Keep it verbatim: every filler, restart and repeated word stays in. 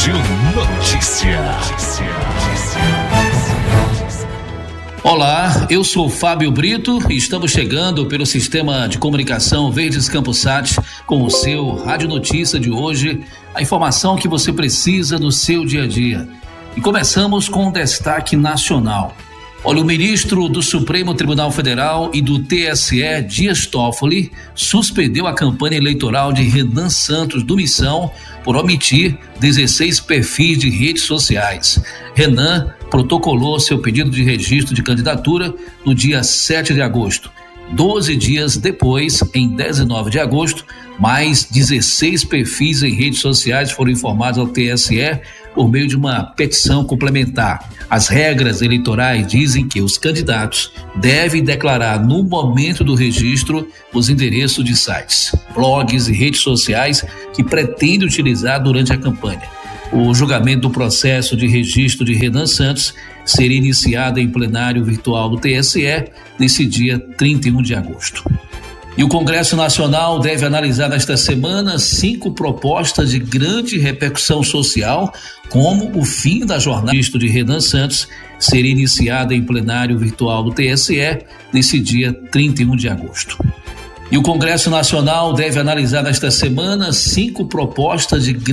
Rádio Notícia. Olá, eu sou Fábio Brito e estamos chegando pelo sistema de comunicação Verdes Campusat com o seu Rádio Notícia de hoje, a informação que você precisa no seu dia a dia. E começamos com um destaque nacional. Olha, o ministro do Supremo Tribunal Federal e do T S E, Dias Toffoli, suspendeu a campanha eleitoral de Renan Santos do Missão por omitir dezesseis perfis de redes sociais. Renan protocolou seu pedido de registro de candidatura no dia sete de agosto. Doze dias depois, em dezenove de agosto, mais dezesseis perfis em redes sociais foram informados ao T S E por meio de uma petição complementar. As regras eleitorais dizem que os candidatos devem declarar no momento do registro os endereços de sites, blogs e redes sociais que pretendem utilizar durante a campanha. O julgamento do processo de registro de Renan Santos seria iniciado em plenário virtual do T S E nesse dia trinta e um de agosto. E o Congresso Nacional deve analisar nesta semana cinco propostas de grande repercussão social, como o fim da jornada de Renan Santos seria iniciada em plenário virtual do T S E nesse dia trinta e um de agosto. E o Congresso Nacional deve analisar nesta semana cinco propostas de